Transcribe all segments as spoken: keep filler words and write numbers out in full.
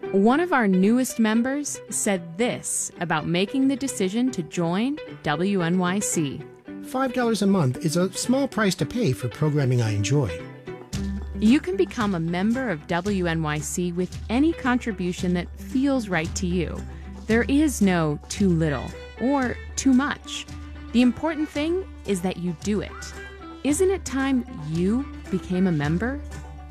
One of our newest members said this about making the decision to join W N Y C. five dollars a month is a small price to pay for programming I enjoy. You can become a member of W N Y C with any contribution that feels right to you. There is no too little or too much. The important thing is that you do it. Isn't it time you became a member?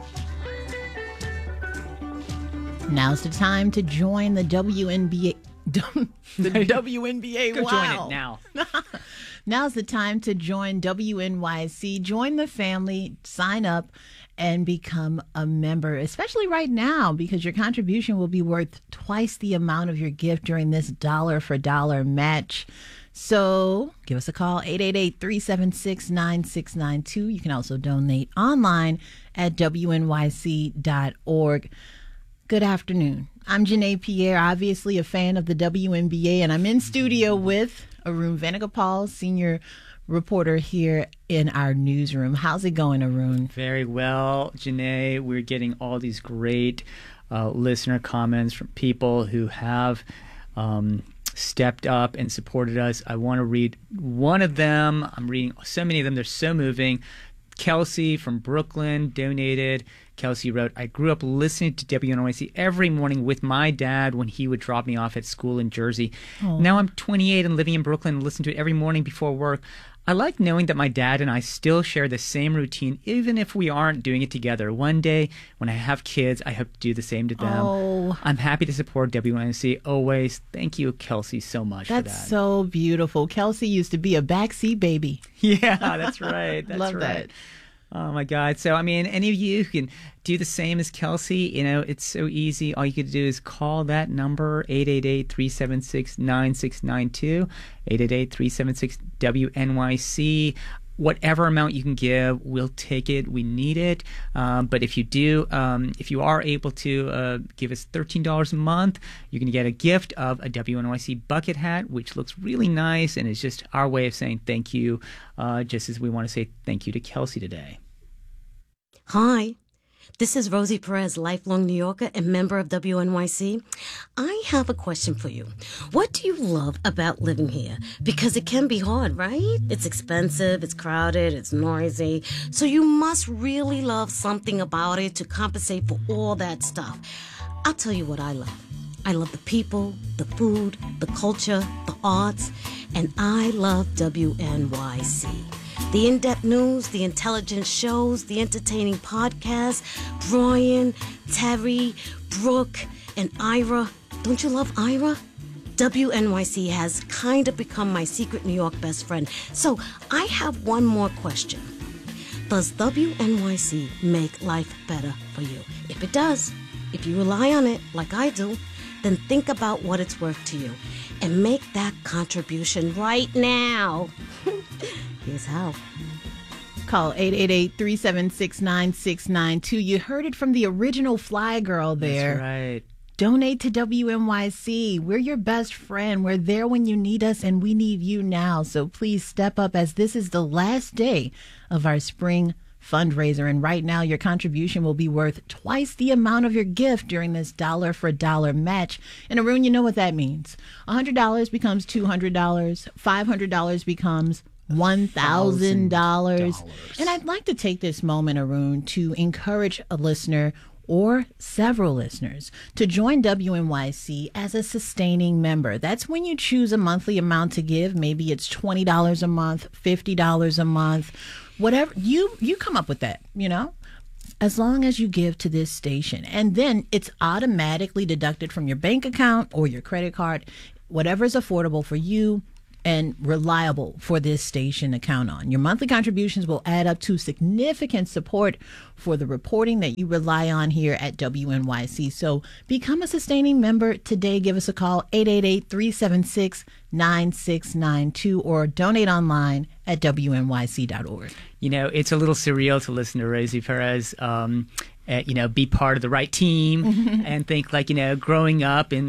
Now's the time to join the W N B A. The W N B A. Go wow. join it now. Now's the time to join W N Y C. Join the family, sign up, and become a member, especially right now, because your contribution will be worth twice the amount of your gift during this dollar for dollar match. So give us a call, eight eight eight, three seven six, nine six nine two. You can also donate online at W N Y C dot org. Good afternoon. I'm Janae Pierre, obviously a fan of the W N B A, and I'm in studio with Arun Venugopal, senior reporter here in our newsroom. How's it going, Arun? Very well, Janae. We're getting all these great uh, listener comments from people who have um, stepped up and supported us. I want to read one of them. I'm reading so many of them. They're so moving. Kelsey from Brooklyn donated. Kelsey wrote, I grew up listening to W N Y C every morning with my dad when he would drop me off at school in Jersey. Aww. Now I'm twenty-eight and living in Brooklyn and listen to it every morning before work. I like knowing that my dad and I still share the same routine, even if we aren't doing it together. One day, when I have kids, I hope to do the same to them. Oh. I'm happy to support W N Y C always. Thank you, Kelsey, so much that's for that. That's so beautiful. Kelsey used to be a backseat baby. Yeah, that's right. That's Love right. that. Oh, my God. So, I mean, any of you who can do the same as Kelsey, you know, it's so easy. All you could do is call that number, eight eight eight, three seven six, nine six nine two, eight eight eight, three seven six, W N Y C. Whatever amount you can give, we'll take it. We need it. Um, but if you do, um, if you are able to uh, give us thirteen dollars a month, you're going to get a gift of a W N Y C bucket hat, which looks really nice and is just our way of saying thank you, uh, just as we want to say thank you to Kelsey today. Hi. This is Rosie Perez, lifelong New Yorker and member of W N Y C. I have a question for you. What do you love about living here? Because it can be hard, right? It's expensive, it's crowded, it's noisy. So you must really love something about it to compensate for all that stuff. I'll tell you what I love. I love the people, the food, the culture, the arts, and I love W N Y C. The in-depth news, the intelligent shows, the entertaining podcasts, Brian, Terry, Brooke, and Ira. Don't you love Ira? W N Y C has kind of become my secret New York best friend. So I have one more question. Does W N Y C make life better for you? If it does, if you rely on it like I do, then think about what it's worth to you and make that contribution right now. Here's how. Call eight eight eight, three seven six, nine six nine two. You heard it from the original Fly Girl there. That's right. Donate to W N Y C. We're your best friend. We're there when you need us, and we need you now. So please step up, as this is the last day of our spring fundraiser. And right now, your contribution will be worth twice the amount of your gift during this dollar for dollar match. And Arun, you know what that means. one hundred dollars becomes two hundred dollars. five hundred dollars becomes one thousand dollars. And I'd like to take this moment, Arun, to encourage a listener or several listeners to join W N Y C as a sustaining member. That's when you choose a monthly amount to give. Maybe it's twenty dollars a month, fifty dollars a month, whatever. You, you come up with that, you know, as long as you give to this station. And then it's automatically deducted from your bank account or your credit card, whatever is affordable for you and reliable for this station to count on. Your monthly contributions will add up to significant support for the reporting that you rely on here at W N Y C. So become a sustaining member today. Give us a call, eight eight eight, three seven six, nine six nine two, or donate online at W N Y C dot org. You know, it's a little surreal to listen to Rosie Perez, um, uh, you know, be part of the right team and think like, you know, growing up in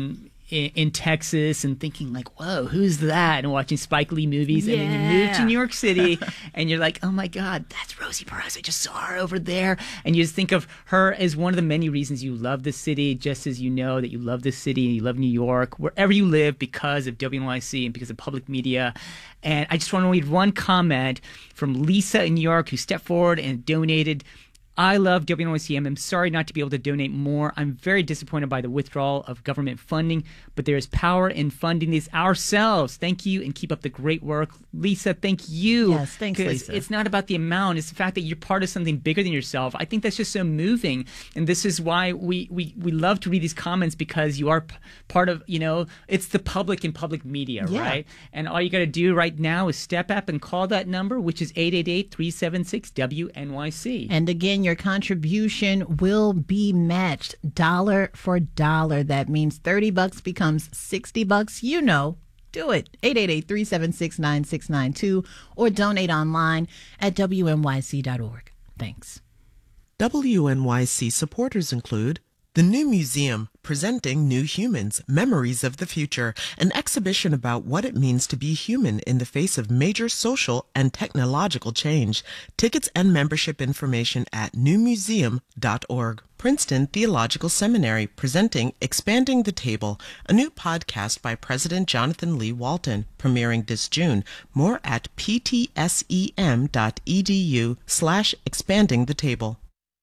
in, in Texas and thinking like, whoa, who's that? And watching Spike Lee movies. Yeah. And then you move to New York City and you're like, oh my God, that's Rosie Perez. I just saw her over there. And you just think of her as one of the many reasons you love the city, just as you know that you love the city and you love New York, wherever you live, because of W N Y C and because of public media. And I just want to read one comment from Lisa in New York, who stepped forward and donated. I love W N Y C. I'm sorry not to be able to donate more. I'm very disappointed by the withdrawal of government funding, but there is power in funding these ourselves. Thank you, and keep up the great work. Lisa, thank you. Yes, thanks, Lisa. It's not about the amount. It's the fact that you're part of something bigger than yourself. I think that's just so moving, and this is why we, we, we love to read these comments, because you are p- part of, you know, it's the public and public media, yeah. right? And all you got to do right now is step up and call that number, which is eight eight eight, three seven six, W N Y C. And again, your contribution will be matched dollar for dollar. That means thirty bucks becomes sixty bucks. You know, do it. eight eight eight, three seven six, nine six nine two or donate online at W N Y C dot org. Thanks. W N Y C supporters include the New Museum, presenting New Humans, Memories of the Future, an exhibition about what it means to be human in the face of major social and technological change. Tickets and membership information at new museum dot org. Princeton Theological Seminary, presenting Expanding the Table, a new podcast by President Jonathan Lee Walton, premiering this June. More at ptsem dot e d u slash expanding the table.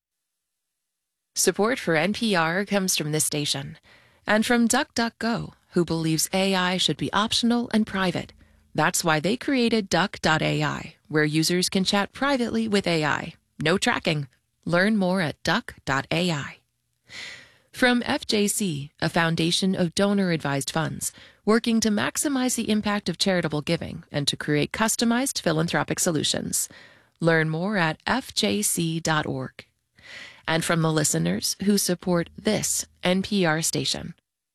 Support for N P R comes from this station and from DuckDuckGo, who believes A I should be optional and private. That's why they created Duck dot A I, where users can chat privately with A I. No tracking. Learn more at Duck dot A I. From F J C, a foundation of donor-advised funds, working to maximize the impact of charitable giving and to create customized philanthropic solutions. Learn more at F J C dot org. And from the listeners who support this N P R station.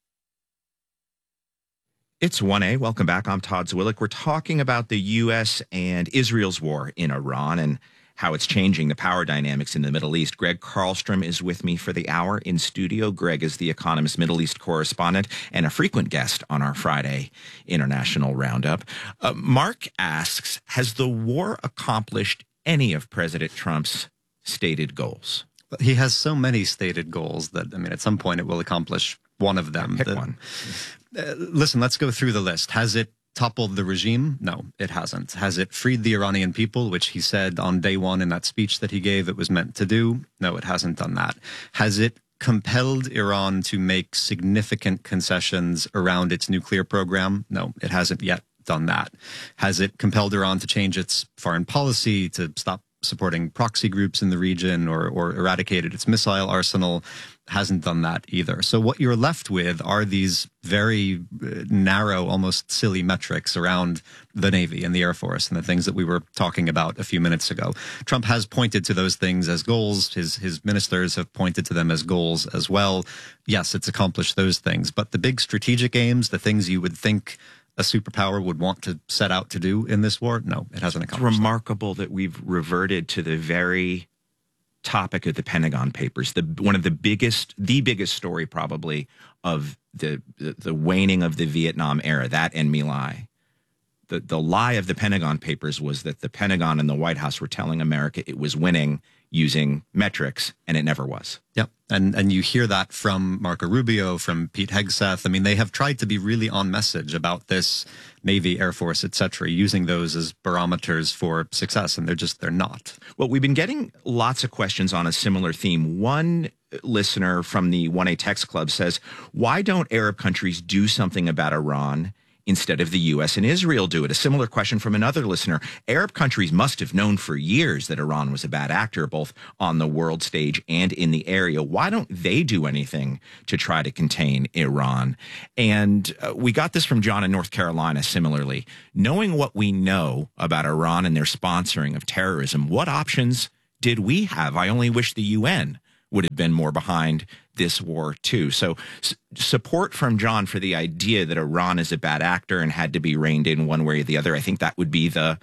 It's one A. Welcome back. I'm Todd Zwillich. We're talking about the U S and Israel's war in Iran and how it's changing the power dynamics in the Middle East. Greg Carlstrom is with me for the hour in studio. Greg is the Economist Middle East correspondent and a frequent guest on our Friday International Roundup. Uh, Mark asks, has the war accomplished any of President Trump's stated goals? He has so many stated goals that, I mean, at some point it will accomplish one of them. Pick the, one. Uh, listen, let's go through the list. Has it toppled the regime? No, it hasn't. Has it freed the Iranian people, which he said on day one in that speech that he gave it was meant to do? No, it hasn't done that. Has it compelled Iran to make significant concessions around its nuclear program? No, it hasn't yet done that. Has it compelled Iran to change its foreign policy, to stop supporting proxy groups in the region, or, or eradicated its missile arsenal? Hasn't done that either. So what you're left with are these very uh, narrow, almost silly metrics around the Navy and the Air Force and the things that we were talking about a few minutes ago. Trump has pointed to those things as goals. His, his ministers have pointed to them as goals as well. Yes, it's accomplished those things. But the big strategic aims, the things you would think a superpower would want to set out to do in this war, no, it hasn't accomplished. It's remarkable that we've reverted to the very topic of the Pentagon Papers, the one of the biggest, the biggest story probably of the the, the waning of the Vietnam era, that and My Lai. The, the lie of the Pentagon Papers was that the Pentagon and the White House were telling America it was winning using metrics, and it never was. Yep. And and you hear that from Marco Rubio, from Pete Hegseth. I mean, they have tried to be really on message about this Navy, Air Force, et cetera, using those as barometers for success, and they're just, they're not. Well, we've been getting lots of questions on a similar theme. One listener from the one A Text Club says, why don't Arab countries do something about Iran instead of the U S and Israel do it? A similar question from another listener. Arab countries must have known for years that Iran was a bad actor, both on the world stage and in the area. Why don't they do anything to try to contain Iran? And uh, we got this from John in North Carolina similarly. Knowing what we know about Iran and their sponsoring of terrorism, what options did we have? I only wish the U N would have been more behind this war too. So s- support from John for the idea that Iran is a bad actor and had to be reined in one way or the other. I think that would be the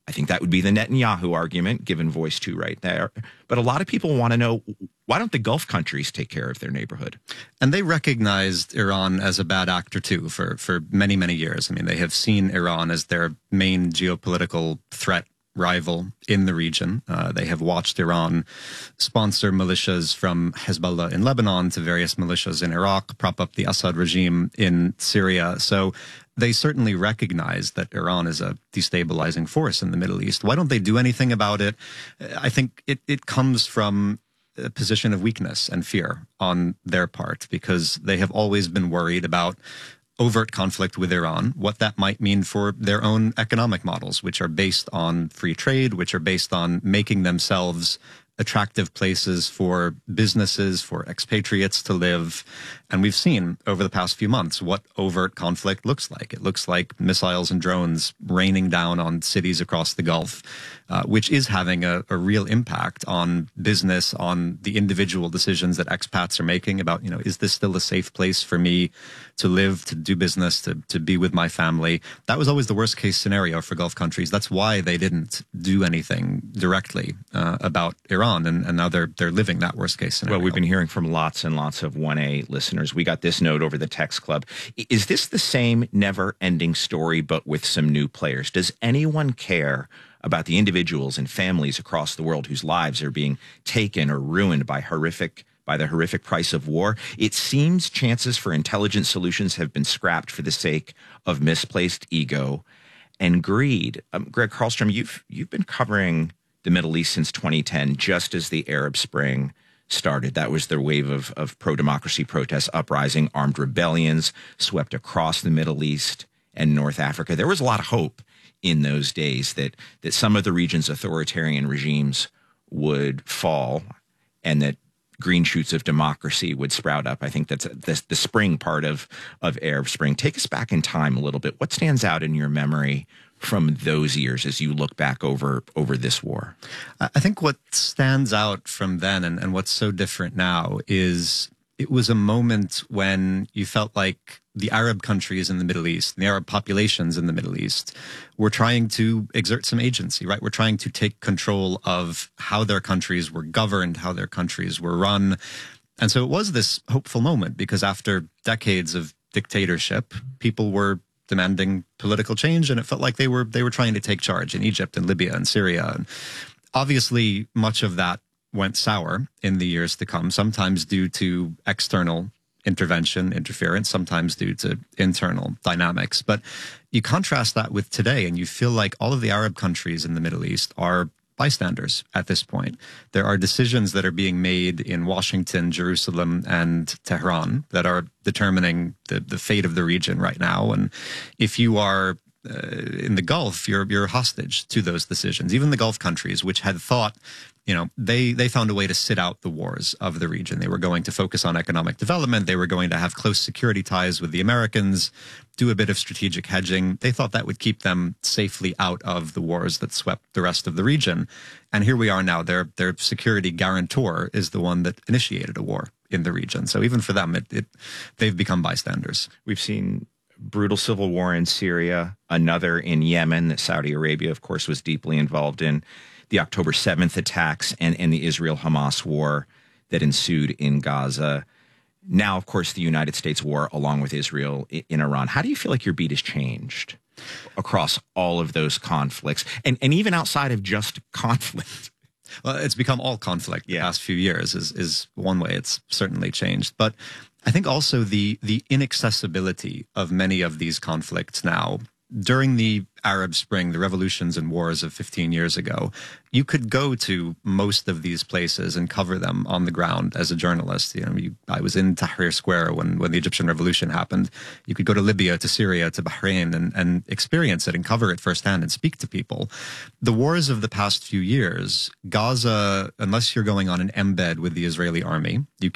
I think that would be the Netanyahu argument given voice to right there. But a lot of people want to know, why don't the Gulf countries take care of their neighborhood? And they recognized Iran as a bad actor, too, for, for many, many years. I mean, they have seen Iran as their main geopolitical threat rival in the region. Uh, they have watched Iran sponsor militias from Hezbollah in Lebanon to various militias in Iraq, prop up the Assad regime in Syria. So they certainly recognize that Iran is a destabilizing force in the Middle East. Why don't they do anything about it? I think it, it comes from a position of weakness and fear on their part, because they have always been worried about overt conflict with Iran, what that might mean for their own economic models, which are based on free trade, which are based on making themselves attractive places for businesses, for expatriates to live. And we've seen over the past few months what overt conflict looks like. It looks like missiles and drones raining down on cities across the Gulf, uh, which is having a, a real impact on business, on the individual decisions that expats are making about, you know, is this still a safe place for me to live, to do business, to, to be with my family? That was always the worst case scenario for Gulf countries. That's why they didn't do anything directly uh, about Iran. And, and now they're, they're living that worst case scenario. Well, we've been hearing from lots and lots of one A listeners. We got this note over the text club. Is this the same never-ending story, but with some new players? Does anyone care about the individuals and families across the world whose lives are being taken or ruined by horrific by the horrific price of war? It seems chances for intelligent solutions have been scrapped for the sake of misplaced ego and greed. Um, Greg Karlstrom, you've you've been covering the Middle East since twenty ten, just as the Arab Spring started. That was their wave of, of pro-democracy protests, uprising, armed rebellions swept across the Middle East and North Africa. There was a lot of hope in those days that that some of the region's authoritarian regimes would fall and that green shoots of democracy would sprout up. I think that's the, the spring part of, of Arab Spring. Take us back in time a little bit. What stands out in your memory from those years as you look back over over this war? I think what stands out from then and, and what's so different now is it was a moment when you felt like the Arab countries in the Middle East, the Arab populations in the Middle East, were trying to exert some agency, right? We're trying to take control of how their countries were governed, how their countries were run. And so it was this hopeful moment, because after decades of dictatorship, people were demanding political change, and it felt like they were they were trying to take charge in Egypt and Libya and Syria. And obviously, much of that went sour in the years to come, sometimes due to external intervention, interference, sometimes due to internal dynamics. But you contrast that with today, and you feel like all of the Arab countries in the Middle East are bystanders at this point. There are decisions that are being made in Washington, Jerusalem, and Tehran that are determining the, the fate of the region right now. And if you are uh, in the Gulf, you're you're hostage to those decisions. Even the Gulf countries, which had thought, you know, they, they found a way to sit out the wars of the region. They were going to focus on economic development. They were going to have close security ties with the Americans, do a bit of strategic hedging. They thought that would keep them safely out of the wars that swept the rest of the region. And here we are now. Their, their security guarantor is the one that initiated a war in the region. So even for them, it, it they've become bystanders. We've seen brutal civil war in Syria, another in Yemen that Saudi Arabia, of course, was deeply involved in, the October seventh attacks, and, and the Israel-Hamas war that ensued in Gaza. Now, of course, the United States war along with Israel in Iran. How do you feel like your beat has changed across all of those conflicts, and, and even outside of just conflict? Well, it's become all conflict the yeah. past few years is, is one way it's certainly changed. But I think also the, the inaccessibility of many of these conflicts now. During the Arab Spring, the revolutions and wars of fifteen years ago, you could go to most of these places and cover them on the ground as a journalist. You know, you, I was in Tahrir Square when, when the Egyptian Revolution happened. You could go to Libya, to Syria, to Bahrain, and, and experience it and cover it firsthand and speak to people. The wars of the past few years, Gaza, unless you're going on an embed with the Israeli army, you cannot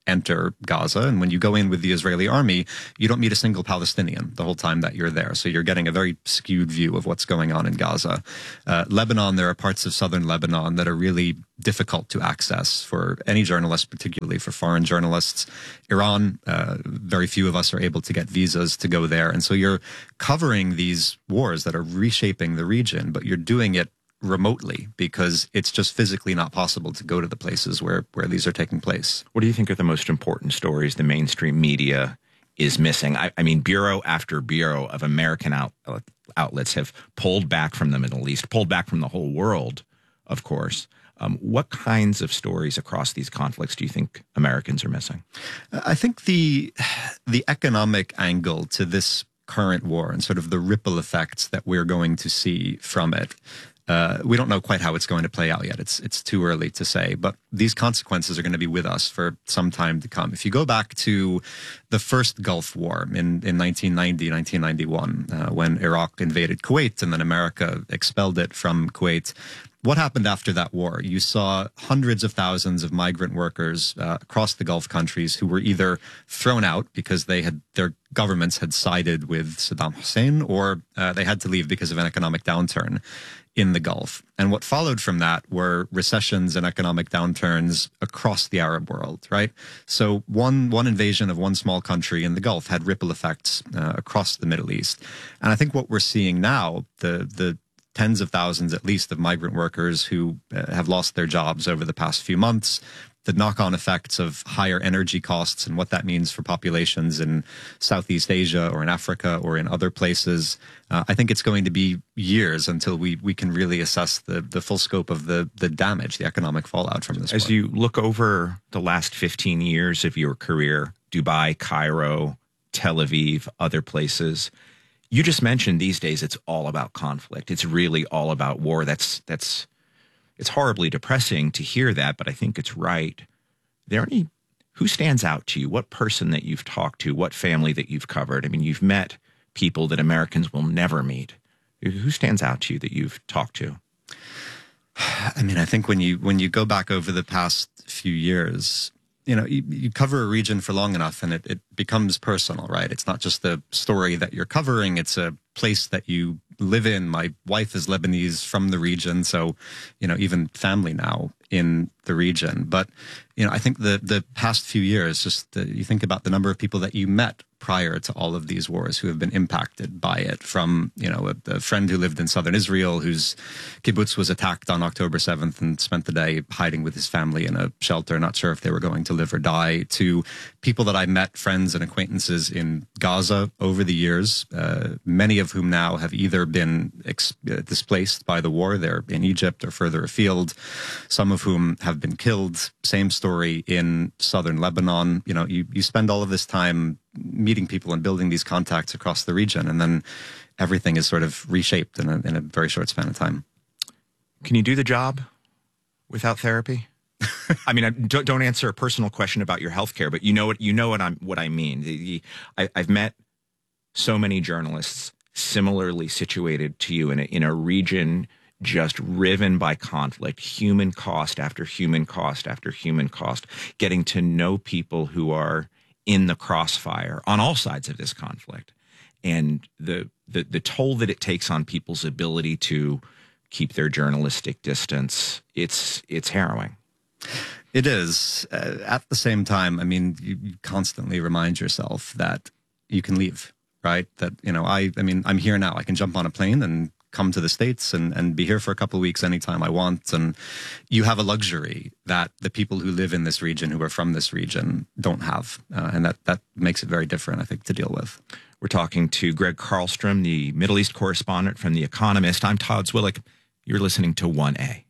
enter Gaza. And when you go in with the Israeli army, you don't meet a single Palestinian the whole time that you're there. So you're getting a very skewed view of what's going on in Gaza. Uh, Lebanon, there are parts of southern Lebanon that are really difficult to access for any journalist, particularly for foreign journalists. Iran, uh, very few of us are able to get visas to go there. And so you're covering these wars that are reshaping the region, but you're doing it remotely because it's just physically not possible to go to the places where, where these are taking place. What do you think are the most important stories the mainstream media is missing? I, I mean, bureau after bureau of American out, uh, outlets have pulled back from the Middle East, pulled back from the whole world, of course. Um, what kinds of stories across these conflicts do you think Americans are missing? I think the the economic angle to this current war and sort of the ripple effects that we're going to see from it. Uh, we don't know quite how it's going to play out yet. It's it's too early to say, but these consequences are going to be with us for some time to come. If you go back to the first Gulf War in, in nineteen ninety, nineteen ninety-one, uh, when Iraq invaded Kuwait and then America expelled it from Kuwait, what happened after that war? You saw hundreds of thousands of migrant workers uh, across the Gulf countries who were either thrown out because they had their governments had sided with Saddam Hussein, or uh, they had to leave because of an economic downturn in the Gulf. And what followed from that were recessions and economic downturns across the Arab world, right? So one one invasion of one small country in the Gulf had ripple effects uh, across the Middle East. And I think what we're seeing now, the the tens of thousands at least of migrant workers who uh, have lost their jobs over the past few months, the knock-on effects of higher energy costs and what that means for populations in Southeast Asia or in Africa or in other places. Uh, I think it's going to be years until we, we can really assess the, the full scope of the, the damage, the economic fallout from this As war. you look over the last fifteen years of your career, Dubai, Cairo, Tel Aviv, other places, you just mentioned these days it's all about conflict. It's really all about war. That's that's it's horribly depressing to hear that, but I think it's right. Are there any who stands out to you? What person that you've talked to? What family that you've covered? I mean, you've met people that Americans will never meet. Who stands out to you that you've talked to? I mean, I think when you when you go back over the past few years, you know, you, you cover a region for long enough and it, it becomes personal, right? It's not just the story that you're covering. It's a place that you live in. My wife is Lebanese from the region. So, you know, even family now in the region. But, you know, I think the, the past few years, just the, you think about the number of people that you met prior to all of these wars who have been impacted by it, from, you know, a, a friend who lived in southern Israel whose kibbutz was attacked on October seventh and spent the day hiding with his family in a shelter, not sure if they were going to live or die, to people that I met, friends and acquaintances in Gaza over the years, uh, many of whom now have either been ex- displaced by the war, they're in Egypt or further afield, some of whom have been killed. Same story in southern Lebanon. You know, you, you spend all of this time meeting people and building these contacts across the region, and then everything is sort of reshaped in a, in a very short span of time. Can you do the job without therapy? I mean, I, don't, don't answer a personal question about your healthcare, but you know what you know what I'm what I mean. The, the, I, I've met so many journalists similarly situated to you in a, in a region just riven by conflict, human cost after human cost after human cost, getting to know people who are in the crossfire on all sides of this conflict, and the, the the toll that it takes on people's ability to keep their journalistic distance. It's it's harrowing. It is. Uh, at the same time, I mean, you, you constantly remind yourself that you can leave, right? That, you know, I, I mean, I'm here now. I can jump on a plane and come to the States and, and be here for a couple of weeks anytime I want. And you have a luxury that the people who live in this region, who are from this region, don't have. Uh, and that, that makes it very different, I think, to deal with. We're talking to Greg Carlstrom, the Middle East correspondent from The Economist. I'm Todd Zwillich. You're listening to one A.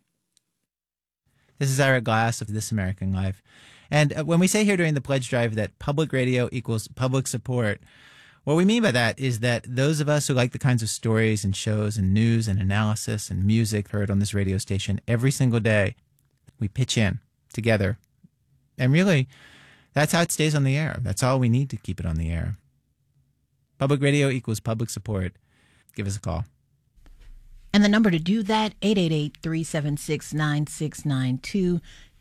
This is Ira Glass of This American Life. And when we say here during the pledge drive that public radio equals public support, what we mean by that is that those of us who like the kinds of stories and shows and news and analysis and music heard on this radio station every single day, we pitch in together. And really, that's how it stays on the air. That's all we need to keep it on the air. Public radio equals public support. Give us a call. And the number to do that, eight eight eight, three seven six, nine six nine two.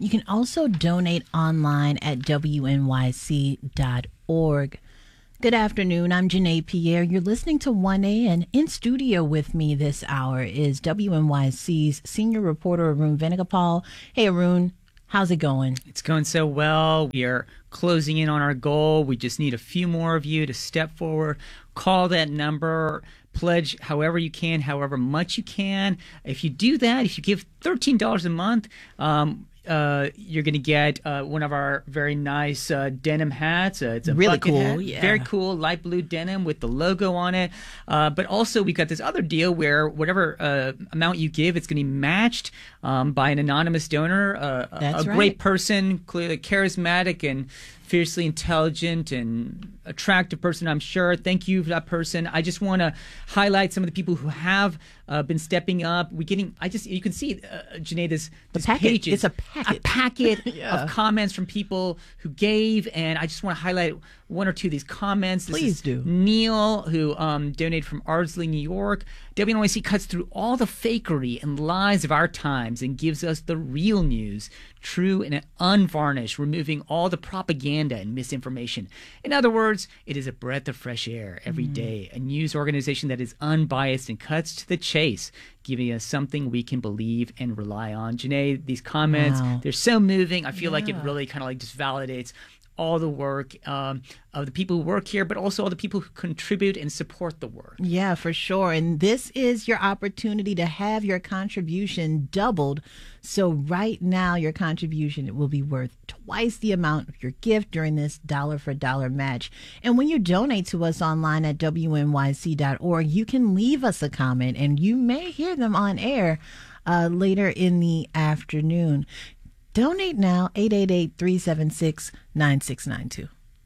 You can also donate online at W N Y C dot org. Good afternoon. I'm Janae Pierre. You're listening to one A, and in studio with me this hour is W N Y C's senior reporter Arun Venugopal. Hey, Arun, how's it going? It's going so well. We are closing in on our goal. We just need a few more of you to step forward, call that number, pledge however you can, however much you can. If you do that, if you give thirteen dollars a month, um, Uh, you're going to get uh, one of our very nice uh, denim hats. Uh, it's a really bucket cool, hat. yeah. Very cool, light blue denim with the logo on it. Uh, but also, we've got this other deal where whatever uh, amount you give, it's going to be matched um, by an anonymous donor, uh, That's a right. great person, clearly charismatic and fiercely intelligent and attractive person, I'm sure. Thank you for that person. I just want to highlight some of the people who have uh, been stepping up. We getting, I just, you can see, uh, Janae, this, this packet. pages, It's a packet. a packet Yeah. of comments from people who gave, and I just want to highlight one or two of these comments. This Please is do. Neil, who um, donated from Ardsley, New York. W N Y C cuts through all the fakery and lies of our times and gives us the real news, true and unvarnished, removing all the propaganda and misinformation. In other words, it is a breath of fresh air every Mm. day, a news organization that is unbiased and cuts to the chase, giving us something we can believe and rely on. Janae, these comments, Wow. they're so moving. I feel like it Yeah. really kind of like just validates all the work um, of the people who work here, but also all the people who contribute and support the work. Yeah, for sure. And this is your opportunity to have your contribution doubled. So right now, your contribution will be worth twice the amount of your gift during this dollar for dollar match. And when you donate to us online at W N Y C dot org, you can leave us a comment and you may hear them on air uh, later in the afternoon. Donate now, eight eight eight, three seven six, nine six nine two.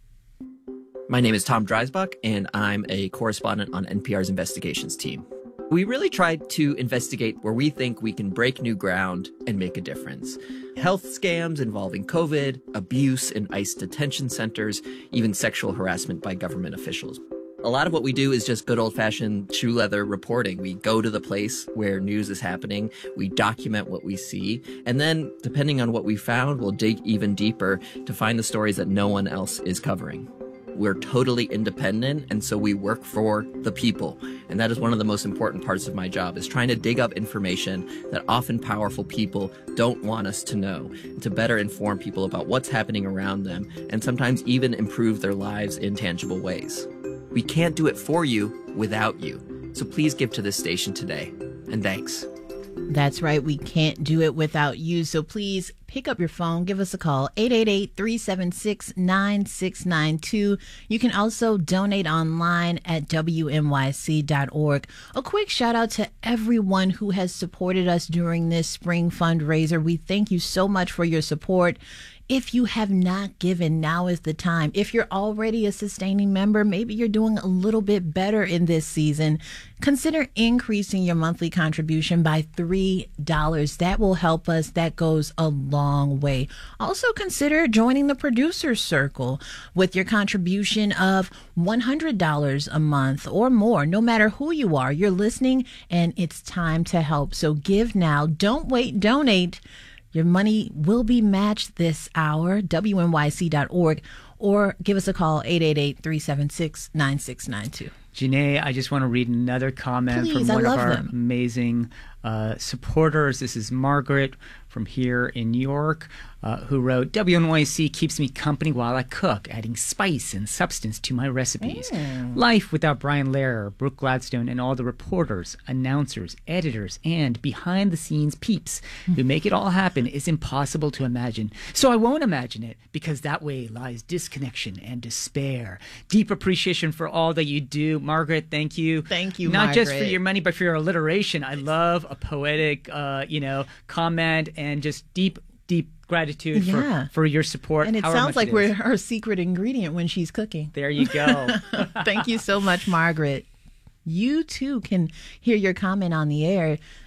My name is Tom Dreisbach, and I'm a correspondent on N P R's investigations team. We really tried to investigate where we think we can break new ground and make a difference. Health scams involving COVID, abuse in ICE detention centers, even sexual harassment by government officials. A lot of what we do is just good old-fashioned shoe leather reporting. We go to the place where news is happening, we document what we see, and then, depending on what we found, we'll dig even deeper to find the stories that no one else is covering. We're totally independent, and so we work for the people. And that is one of the most important parts of my job, is trying to dig up information that often powerful people don't want us to know, to better inform people about what's happening around them, and sometimes even improve their lives in tangible ways. We can't do it for you without you. So please give to this station today. And thanks. That's right. We can't do it without you. So please pick up your phone. Give us a call, eight eight eight, three seven six, nine six nine two. You can also donate online at W N Y C dot org. A quick shout out to everyone who has supported us during this spring fundraiser. We thank you so much for your support. If you have not given, now is the time. If you're already a sustaining member, maybe you're doing a little bit better in this season, consider increasing your monthly contribution by three dollars. That will help us. That goes a long way. Also consider joining the Producer's Circle with your contribution of one hundred dollars a month or more. No matter who you are, you're listening and it's time to help. So give now. Don't wait. Donate. Your money will be matched this hour, W N Y C dot org, or give us a call, eight eight eight, three seven six, nine six nine two. Janae, I just want to read another comment Please, from I one of love our them. amazing uh, supporters. This is Margaret from here in New York, uh, who wrote, W N Y C keeps me company while I cook, adding spice and substance to my recipes. Mm. Life without Brian Lehrer, Brooke Gladstone, and all the reporters, announcers, editors, and behind-the-scenes peeps who make it all happen is impossible to imagine. So I won't imagine it, because that way lies disconnection and despair. Deep appreciation for all that you do. Margaret, thank you. Thank you, Not just for Margaret. your money, but for your alliteration. I love a poetic, uh, you know, comment and just deep, deep gratitude Yeah. for, for your support. And it however sounds much like it we're is. her secret ingredient when she's cooking. There you go. Thank you so much, Margaret. You too can hear your comment on the air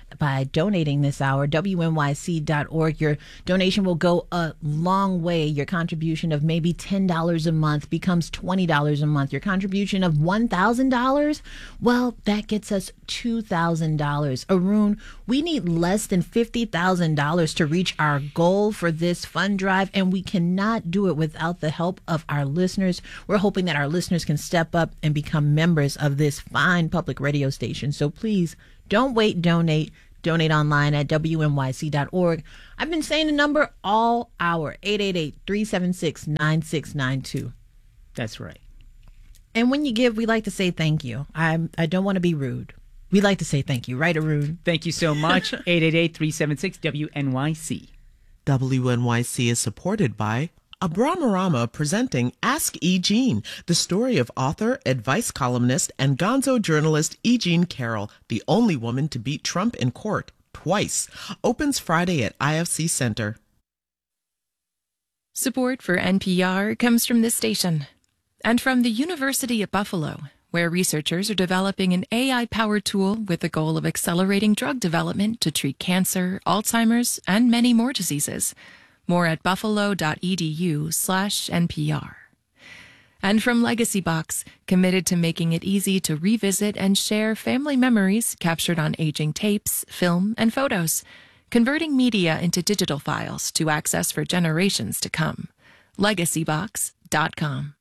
by donating this hour, W N Y C dot org. Your donation will go a long way. Your contribution of maybe ten dollars a month becomes twenty dollars a month. Your contribution of one thousand dollars, well, that gets us two thousand dollars. Arun, we need less than fifty thousand dollars to reach our goal for this fund drive, and we cannot do it without the help of our listeners. We're hoping that our listeners can step up and become members of this fine public radio station. So please don't wait, donate. Donate online at W N Y C dot org. I've been saying the number all hour, eight eight eight, three seven six, nine six nine two. That's right. And when you give, we like to say thank you. I'm, I don't want to be rude. We like to say thank you. Right, Arun? Thank you so much. eight eight eight, three seven six, W N Y C. W N Y C is supported by Abramarama presenting Ask E. Jean, the story of author, advice columnist, and gonzo journalist E. Jean Carroll, the only woman to beat Trump in court twice. Opens Friday at I F C Center. Support for N P R comes from this station and from the University of Buffalo, where researchers are developing an A I-powered tool with the goal of accelerating drug development to treat cancer, Alzheimer's, and many more diseases. More at buffalo.edu slash NPR. And from Legacy Box, committed to making it easy to revisit and share family memories captured on aging tapes, film, and photos, converting media into digital files to access for generations to come. legacy box dot com.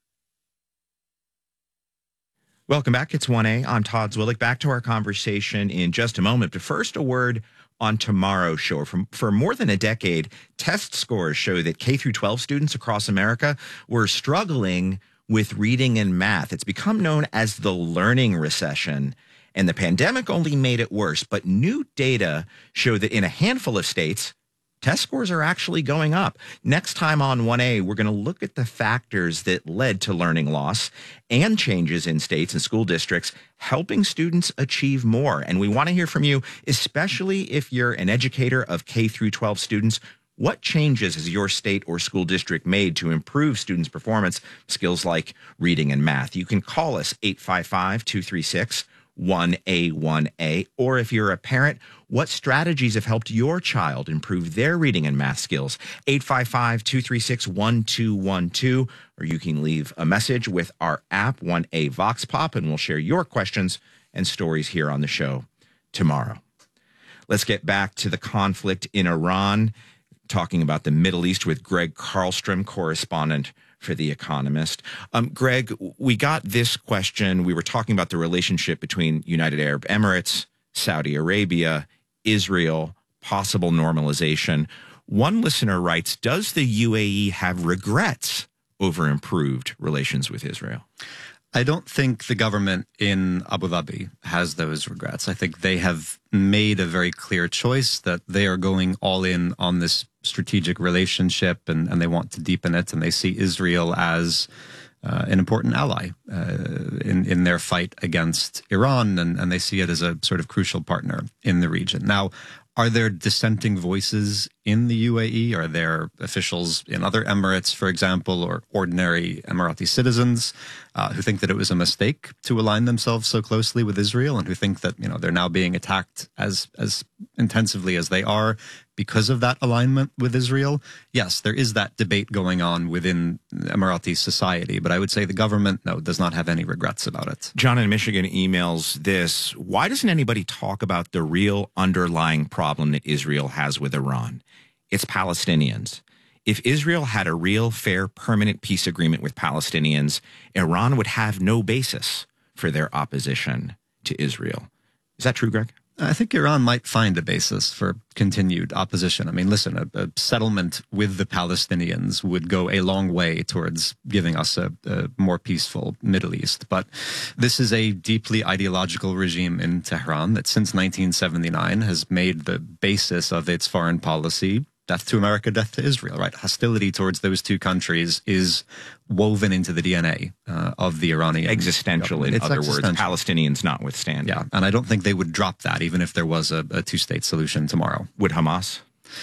Welcome back. It's one A. I'm Todd Zwillich. Back to our conversation in just a moment. But first, a word on tomorrow's show. For, for more than a decade, test scores show that K through twelve students across America were struggling with reading and math. It's become known as the learning recession, and the pandemic only made it worse. But new data show that in a handful of states, test scores are actually going up. Next time on one A, we're going to look at the factors that led to learning loss and changes in states and school districts helping students achieve more. And we want to hear from you, especially if you're an educator of K through twelve students. What changes has your state or school district made to improve students' performance, skills like reading and math? You can call us eight five five, two three six, one A one A. Or if you're a parent, what strategies have helped your child improve their reading and math skills? eight five five, two three six, one two one two. Or you can leave a message with our app, one A Vox Pop, and we'll share your questions and stories here on the show tomorrow. Let's get back to the conflict in Iran, talking about the Middle East with Greg Carlstrom, correspondent for The Economist. Um, Greg, we got this question. We were talking about the relationship between United Arab Emirates, Saudi Arabia, Israel, possible normalization. One listener writes, does the U A E have regrets over improved relations with Israel? I don't think the government in Abu Dhabi has those regrets. I think they have made a very clear choice that they are going all in on this strategic relationship, and, and they want to deepen it, and they see Israel as uh, an important ally uh, in, in their fight against Iran, and, and they see it as a sort of crucial partner in the region. Now, are there dissenting voices in the U A E? Are there officials in other emirates, for example, or ordinary Emirati citizens uh, who think that it was a mistake to align themselves so closely with Israel, and who think that, you know, they're now being attacked as as intensively as they are because of that alignment with Israel? Yes, there is that debate going on within Emirati society, but I would say the government, no, does not have any regrets about it. John in Michigan emails this: why doesn't anybody talk about the real underlying problem that Israel has with Iran? It's Palestinians. If Israel had a real, fair, permanent peace agreement with Palestinians, Iran would have no basis for their opposition to Israel. Is that true, Greg? I think Iran might find a basis for continued opposition. I mean, listen, a, a settlement with the Palestinians would go a long way towards giving us a, a more peaceful Middle East. But this is a deeply ideological regime in Tehran that since nineteen seventy-nine has made the basis of its foreign policy death to America, death to Israel, right? Hostility towards those two countries is woven into the D N A uh, of the Iranian existential, government. in It's other existential. words, Palestinians notwithstanding. Yeah, and I don't think they would drop that even if there was a, a two-state solution tomorrow. Would Hamas?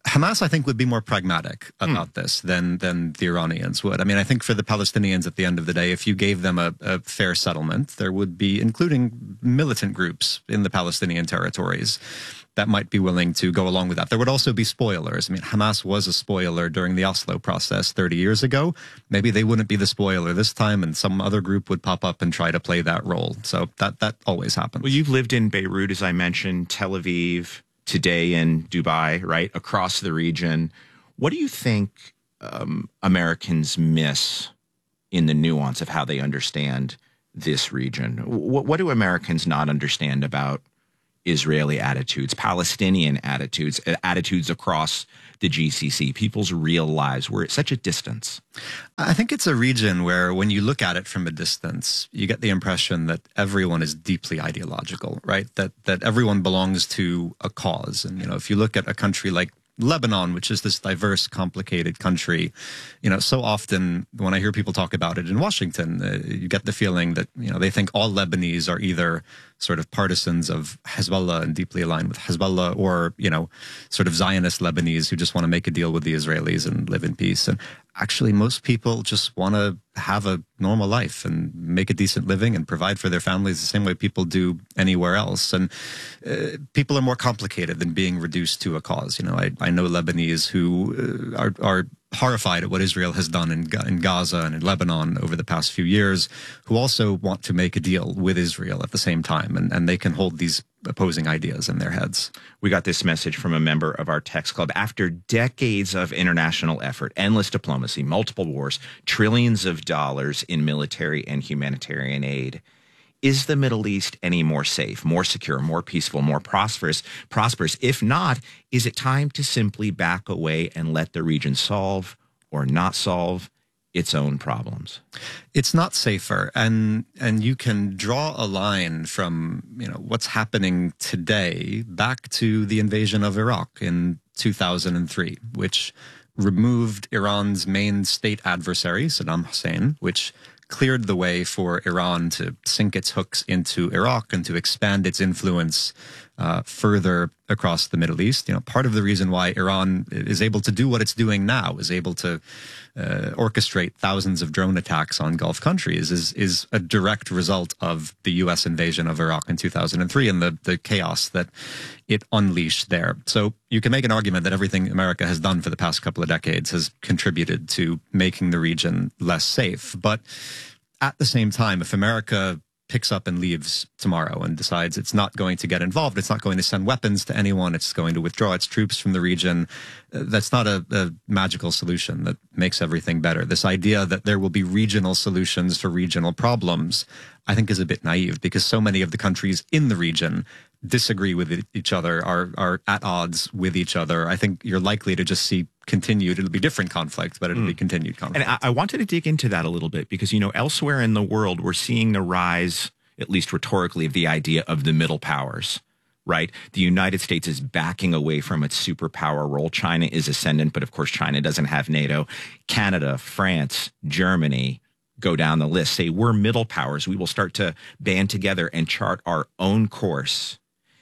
Hamas, I think, would be more pragmatic about mm. this than than the Iranians would. I mean, I think for the Palestinians, at the end of the day, if you gave them a, a fair settlement, there would be, including militant groups in the Palestinian territories, that might be willing to go along with that. There would also be spoilers. I mean, Hamas was a spoiler during the Oslo process thirty years ago. Maybe they wouldn't be the spoiler this time, and some other group would pop up and try to play that role. So that that always happens. Well, you've lived in Beirut, as I mentioned, Tel Aviv, today in Dubai, right, across the region. What do you think um, Americans miss in the nuance of how they understand this region? What, what do Americans not understand about Israeli attitudes, Palestinian attitudes, attitudes across the G C C, people's real lives? We're at such a distance. I think it's a region where when you look at it from a distance, you get the impression that everyone is deeply ideological, right? That that everyone belongs to a cause. And, you know, if you look at a country like Lebanon, which is this diverse, complicated country, you know, so often when I hear people talk about it in Washington, uh, you get the feeling that, you know, they think all Lebanese are either sort of partisans of Hezbollah and deeply aligned with Hezbollah, or, you know, sort of Zionist Lebanese who just want to make a deal with the Israelis and live in peace. And actually, most people just want to have a normal life and make a decent living and provide for their families the same way people do anywhere else. And uh, people are more complicated than being reduced to a cause. You know, I, I know Lebanese who uh, are, are horrified at what Israel has done in, in Gaza and in Lebanon over the past few years, who also want to make a deal with Israel at the same time, and, and they can hold these opposing ideas in their heads. We got this message from a member of our text club. After decades of international effort, endless diplomacy, multiple wars, trillions of dollars in military and humanitarian aid, is the Middle East any more safe, more secure, more peaceful, more prosperous? Prosperous? If not, is it time to simply back away and let the region solve or not solve its own problems? It's not safer, and and you can draw a line from, you know, what's happening today back to the invasion of Iraq in two thousand three, which removed Iran's main state adversary, Saddam Hussein, which cleared the way for Iran to sink its hooks into Iraq and to expand its influence uh, further across the Middle East. You know, part of the reason why Iran is able to do what it's doing now, is able to uh, orchestrate thousands of drone attacks on Gulf countries, is is a direct result of the U S invasion of Iraq in two thousand three and the, the chaos that it unleashed there. So you can make an argument that everything America has done for the past couple of decades has contributed to making the region less safe. But at the same time, if America picks up and leaves tomorrow and decides it's not going to get involved, it's not going to send weapons to anyone, it's going to withdraw its troops from the region, that's not a, a magical solution that makes everything better. This idea that there will be regional solutions for regional problems, I think, is a bit naive, because so many of the countries in the region disagree with each other, are are at odds with each other. I think you're likely to just see continued, it'll be different conflict, but it'll mm. be continued conflict. And I, I wanted to dig into that a little bit, because, you know, elsewhere in the world, we're seeing the rise, at least rhetorically, of the idea of the middle powers, right? The United States is backing away from its superpower role. China is ascendant, but of course, China doesn't have NATO. Canada, France, Germany, go down the list, say we're middle powers. We will start to band together and chart our own course.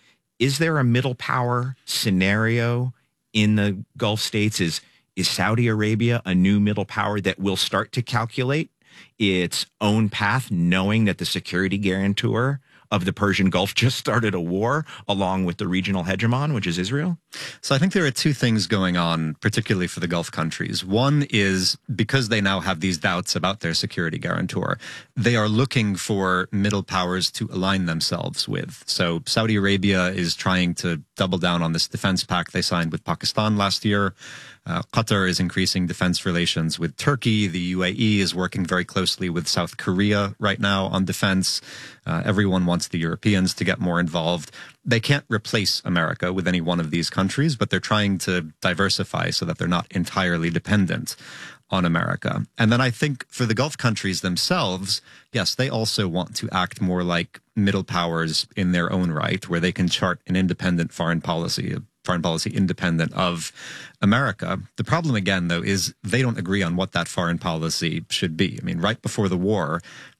Is there a middle power scenario in the Gulf states? Is is Saudi Arabia a new middle power that will start to calculate its own path, knowing that the security guarantor of the Persian Gulf just started a war along with the regional hegemon, which is Israel? So I think there are two things going on, particularly for the Gulf countries. One is, because they now have these doubts about their security guarantor, they are looking for middle powers to align themselves with. So Saudi Arabia is trying to double down on this defense pact they signed with Pakistan last year. Uh, Qatar is increasing defense relations with Turkey. The U A E is working very closely with South Korea right now on defense. Uh, everyone wants the Europeans to get more involved. They can't replace America with any one of these countries, but they're trying to diversify so that they're not entirely dependent on America. And then I think for the Gulf countries themselves, yes, they also want to act more like middle powers in their own right, where they can chart an independent foreign policy, foreign policy independent of America. The problem, again, though, is they don't agree on what that foreign policy should be. I mean, right before the war,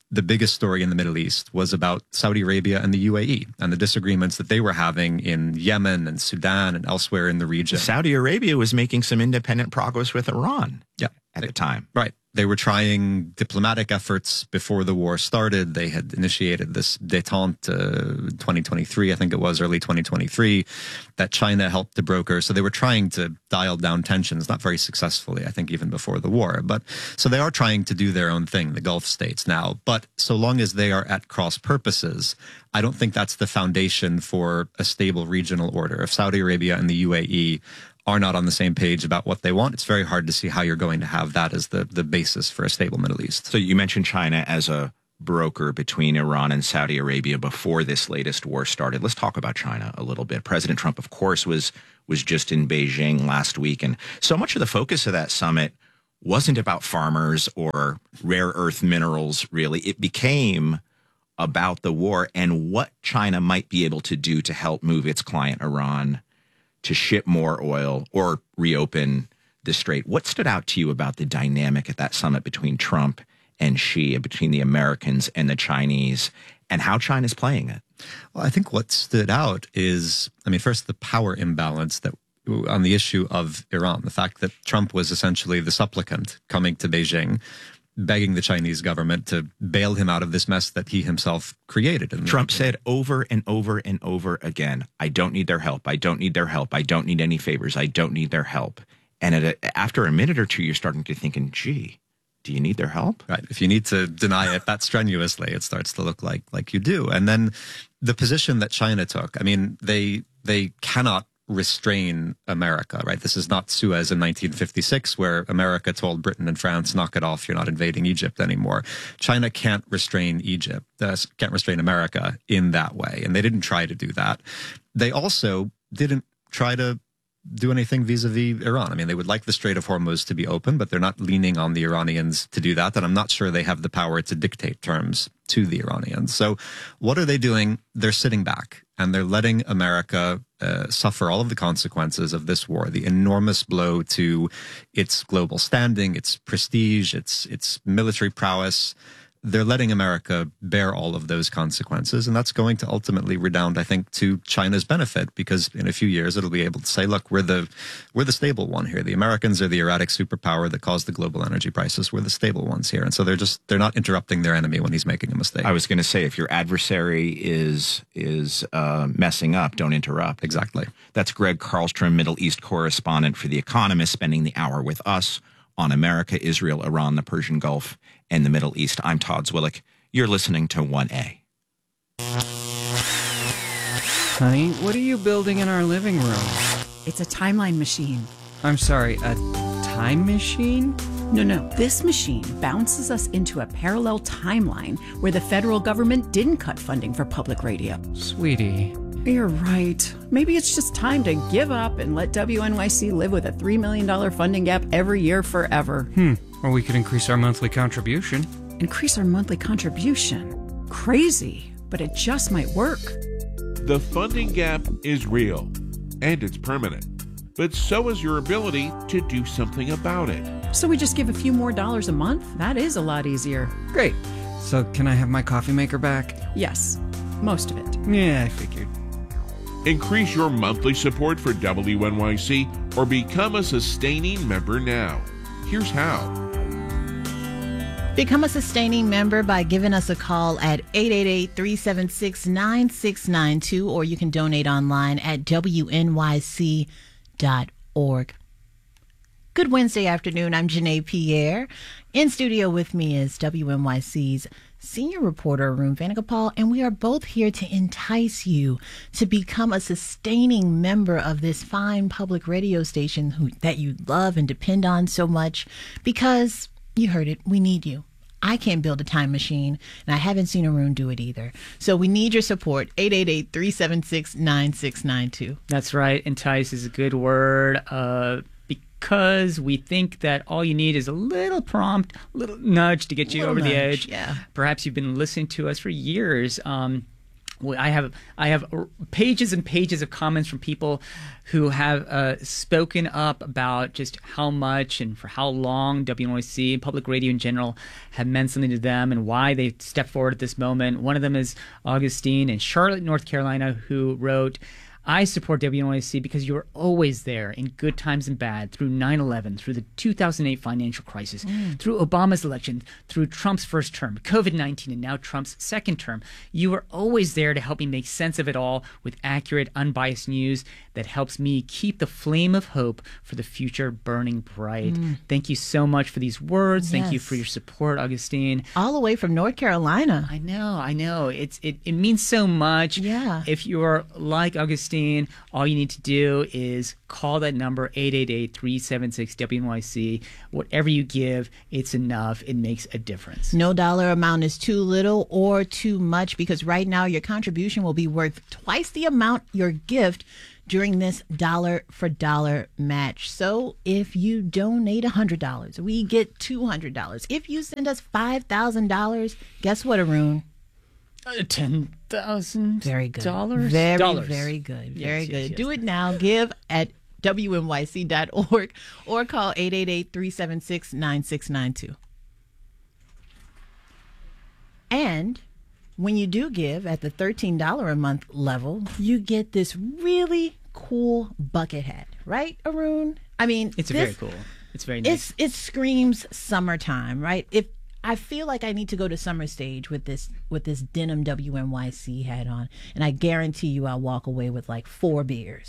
the biggest story in the Middle East was about Saudi Arabia and the U A E and the disagreements that they were having in Yemen and Sudan and elsewhere in the region. Saudi Arabia was making some independent progress with Iran yeah, at the time. Right. They were trying diplomatic efforts before the war started. They had initiated this détente uh, twenty twenty-three, I think it was, early twenty twenty-three, that China helped to broker. So they were trying to dial down tensions, not very successfully, I think, even before the war. But so they are trying to do their own thing, the Gulf states now. But so long as they are at cross purposes, I don't think that's the foundation for a stable regional order. If Saudi Arabia and the U A E are not on the same page about what they want, it's very hard to see how you're going to have that as the, the basis for a stable Middle East. So you mentioned China as a broker between Iran and Saudi Arabia before this latest war started. Let's talk about China a little bit. President Trump, of course, was was just in Beijing last week, and so much of the focus of that summit wasn't about farmers or rare earth minerals, really. It became about the war and what China might be able to do to help move its client Iran to ship more oil or reopen the strait. What stood out to you about the dynamic at that summit between Trump and Xi, and between the Americans and the Chinese, and how China's playing it? Well, I think what stood out is, I mean, first, the power imbalance that on the issue of Iran, the fact that Trump was essentially the supplicant coming to Beijing, begging the Chinese government to bail him out of this mess that he himself created. And Trump said over and over and over again, I don't need their help. I don't need their help. I don't need any favors. I don't need their help. And at a, after a minute or two, you're starting to think, gee, do you need their help? Right. If you need to deny it that strenuously, it starts to look like like you do. And then the position that China took, I mean, they they cannot restrain America, right? This is not Suez in nineteen fifty-six, where America told Britain and France, knock it off, you're not invading Egypt anymore. China can't restrain Egypt, uh, can't restrain America in that way. And they didn't try to do that. They also didn't try to do anything vis-a-vis Iran. I mean, they would like the Strait of Hormuz to be open, but they're not leaning on the Iranians to do that. And I'm not sure they have the power to dictate terms to the Iranians. So what are they doing? They're sitting back and they're letting America uh, suffer all of the consequences of this war, the enormous blow to its global standing, its prestige, its its military prowess. They're letting America bear all of those consequences, and that's going to ultimately redound, I think, to China's benefit, because in a few years it'll be able to say, look, we're the we're the stable one here. The Americans are the erratic superpower that caused the global energy crisis. We're the stable ones here. And so they're just they're not interrupting their enemy when he's making a mistake. I was going to say, if your adversary is is uh, messing up, don't interrupt. Exactly. That's Greg Carlstrom, Middle East correspondent for The Economist, spending the hour with us on America, Israel, Iran, the Persian Gulf, and the Middle East. I'm Todd Zwillich. You're listening to one A. Honey, what are you building in our living room? It's a timeline machine. I'm sorry, a time machine? No, no. This machine bounces us into a parallel timeline where the federal government didn't cut funding for public radio. Sweetie. You're right. Maybe it's just time to give up and let W N Y C live with a three million dollars funding gap every year forever. Hmm. Or we could increase our monthly contribution. Increase our monthly contribution? Crazy, but it just might work. The funding gap is real, and it's permanent. But so is your ability to do something about it. So we just give a few more dollars a month? That is a lot easier. Great. So can I have my coffee maker back? Yes. Most of it. Yeah, I figured. Increase your monthly support for W N Y C or become a sustaining member now. Here's how. Become a sustaining member by giving us a call at eight eight eight, three seven six, nine six nine two, or you can donate online at W N Y C dot org. Good Wednesday afternoon. I'm Janae Pierre. In studio with me is W N Y C's senior reporter, Arun Vanagopal, and we are both here to entice you to become a sustaining member of this fine public radio station who, that you love and depend on so much, because you heard it, we need you. I can't build a time machine, and I haven't seen Arun do it either. So we need your support. eight eight eight, three seven six, nine six nine two. That's right. Entice is a good word. Uh, because we think that all you need is a little prompt, a little nudge to get you over nudge, the edge. Yeah. Perhaps you've been listening to us for years. Um, Well, I have I have pages and pages of comments from people who have uh, spoken up about just how much and for how long W N Y C and public radio in general have meant something to them and why they stepped forward at this moment. One of them is Augustine in Charlotte, North Carolina, who wrote, I support W N Y C because you are always there in good times and bad, through nine eleven, through the two thousand eight financial crisis, mm. through Obama's election, through Trump's first term, COVID nineteen, and now Trump's second term. You are always there to help me make sense of it all with accurate, unbiased news that helps me keep the flame of hope for the future burning bright. Mm. Thank you so much for these words. Yes. Thank you for your support, Augustine. All the way from North Carolina. I know, I know. It's it, it means so much. Yeah. If you're like Augustine, all you need to do is call that number, eight eight eight, three seven six, W N Y C. Whatever you give, it's enough. It makes a difference. No dollar amount is too little or too much, because right now your contribution will be worth twice the amount your gift during this dollar for dollar match. So if you donate one hundred dollars, we get two hundred dollars. If you send us five thousand dollars, guess what, Arun? Uh, ten thousand very good dollars. Very, dollars. very good. Very yes, good. Yes, yes. Do it now. Give at W N Y C dot org or call eight eight eight, three seven six, nine six nine two. And when you do give at the thirteen dollars a month level, you get this really cool bucket hat, right, Arun? I mean, it's this, very cool. It's very nice. It's, it screams summertime, right? If I feel like I need to go to Summer Stage with this with this denim W N Y C hat on, and I guarantee you I'll walk away with like four beers.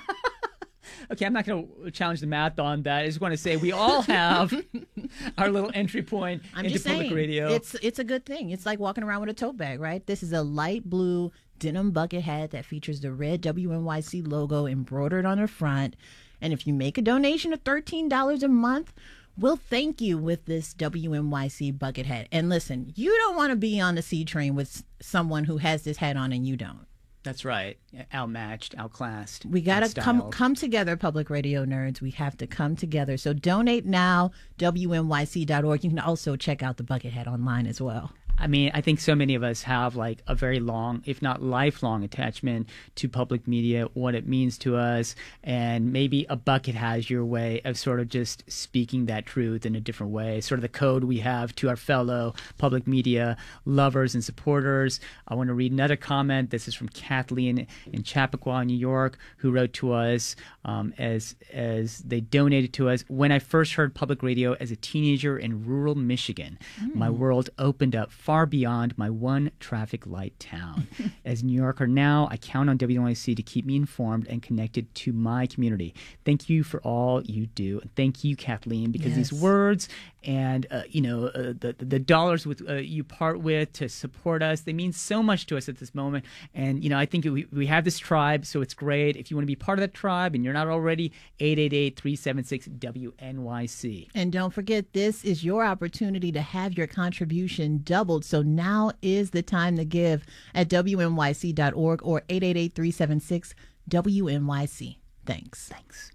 Okay, I'm not going to challenge the math on that. I just want to say we all have our little entry point I'm into just public saying, radio. It's it's a good thing. It's like walking around with a tote bag, right? This is a light blue denim bucket hat that features the red W N Y C logo embroidered on the front. And if you make a donation of thirteen dollars a month, we'll thank you with this W N Y C bucket hat. And listen, you don't want to be on the C train with someone who has this hat on and you don't. That's right. Outmatched, outclassed. We got to come come together, public radio nerds. We have to come together. So donate now, W N Y C dot org. You can also check out the bucket hat online as well. I mean, I think so many of us have like a very long, if not lifelong, attachment to public media, what it means to us, and maybe a bucket has your way of sort of just speaking that truth in a different way, sort of the code we have to our fellow public media lovers and supporters. I want to read another comment. This is from Kathleen in Chappaqua, New York, who wrote to us um, as as they donated to us. When I first heard public radio as a teenager in rural Michigan, mm. my world opened up far beyond my one traffic light town. As a New Yorker now, I count on W N Y C to keep me informed and connected to my community. Thank you for all you do. Thank you, Kathleen, because yes. these words and uh, you know uh, the the dollars with uh, you part with to support us, they mean so much to us at this moment. And you know, I think we we have this tribe, so it's great. If you want to be part of that tribe and you're not already, eight eight eight, three seven six, W N Y C. And don't forget, this is your opportunity to have your contribution doubled. So now is the time to give at W N Y C dot org or eight eight eight, three seven six, W N Y C. Thanks. Thanks.